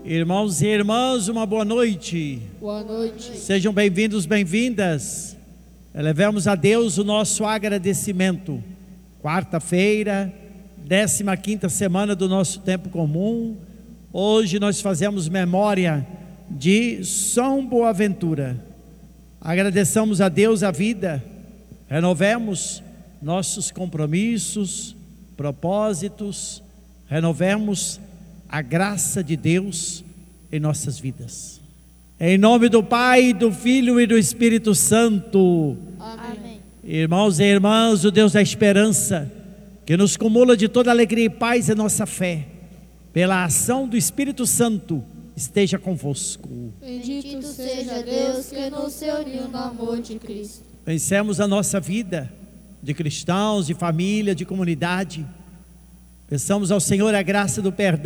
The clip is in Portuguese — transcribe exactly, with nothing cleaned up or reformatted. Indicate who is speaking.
Speaker 1: Irmãos e irmãs, uma boa noite.
Speaker 2: Boa noite.
Speaker 1: Sejam bem-vindos, bem-vindas. Elevemos a Deus o nosso agradecimento. Quarta-feira, décima quinta semana do nosso tempo comum. Hoje nós fazemos memória de São Boaventura. Agradeçamos a Deus a vida. Renovemos nossos compromissos, propósitos. Renovemos a graça de Deus em nossas vidas. Em nome do Pai, do Filho e do Espírito Santo.
Speaker 2: Amém.
Speaker 1: Irmãos e irmãs, o Deus da esperança, que nos cumula de toda alegria e paz em nossa fé, pela ação do Espírito Santo, esteja convosco.
Speaker 2: Bendito seja Deus que nos uniu no amor de Cristo.
Speaker 1: Pensemos a nossa vida de cristãos, de família, de comunidade. Peçamos ao Senhor a graça do perdão